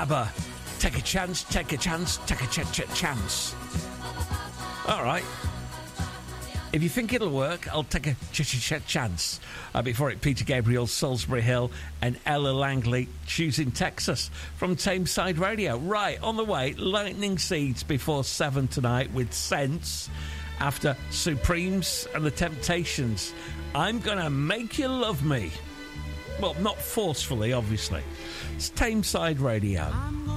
ABBA. Take a chance, take a chance, take a chance. All right. If you think it'll work, I'll take a chance. Before it, Peter Gabriel, Salisbury Hill, and Ella Langley, Choosing Texas from Tameside Radio. Right, on the way, Lightning Seeds before 7 tonight with Sense. After Supremes and the Temptations, I'm Gonna Make You Love Me. Well, not forcefully, obviously. It's Tameside Radio.